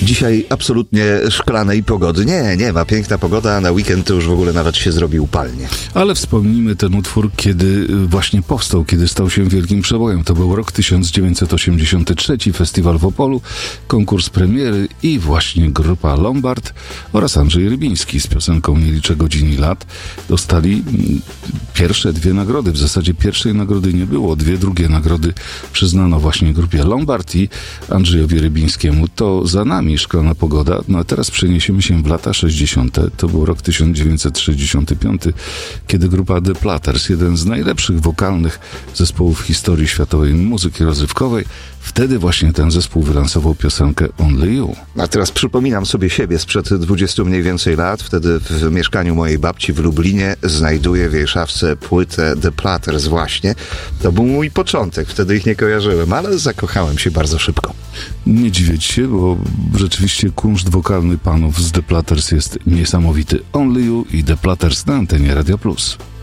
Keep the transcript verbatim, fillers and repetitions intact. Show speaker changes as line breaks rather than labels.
Dzisiaj absolutnie szklanej pogody nie, nie ma. Piękna pogoda, a na weekend to już w ogóle nawet się zrobi upalnie.
Ale wspomnijmy ten utwór, kiedy właśnie powstał, kiedy stał się wielkim przebojem. To był rok tysiąc dziewięćset osiemdziesiąty trzeci, festiwal w Opolu, konkurs premiery i właśnie grupa Lombard oraz Andrzej Rybiński z piosenką Nie liczę godzin i lat dostali pierwsze dwie nagrody. W zasadzie pierwszej nagrody nie było. Dwie drugie nagrody przyznano właśnie grupie Lombard i Andrzejowi Rybińskiemu. To za nami szklana pogoda. No a teraz przeniesiemy się w lata sześćdziesiąte. To był rok tysiąc dziewięćset sześćdziesiąty piąty, kiedy grupa The Platters, jeden z najlepszych wokalnych zespołów w historii światowej muzyki rozrywkowej, wtedy właśnie ten zespół wylansował piosenkę Only You.
A teraz przypominam sobie siebie sprzed dwudziestu mniej więcej lat. Wtedy w mieszkaniu mojej babci w Lublinie znajduję w jej szafce płytę The Platters właśnie. To był mój początek. Wtedy ich nie kojarzyłem, ale zakochałem się bardzo szybko.
Nie dziwię ci się, bo rzeczywiście kunszt wokalny panów z The Platters jest niesamowity. Only You i The Platters na antenie Radio Plus.